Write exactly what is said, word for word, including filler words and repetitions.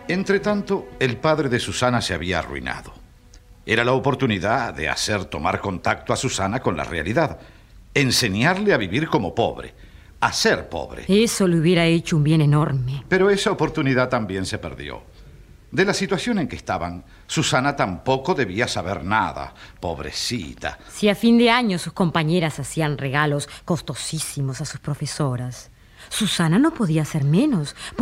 Entretanto, el padre de Susana se había arruinado. Era la oportunidad de hacer tomar contacto a Susana con la realidad, enseñarle a vivir como pobre, a ser pobre. Eso le hubiera hecho un bien enorme. Pero esa oportunidad también se perdió. De la situación en que estaban, Susana tampoco debía saber nada, pobrecita. Si a fin de año sus compañeras hacían regalos costosísimos a sus profesoras, Susana no podía hacer menos.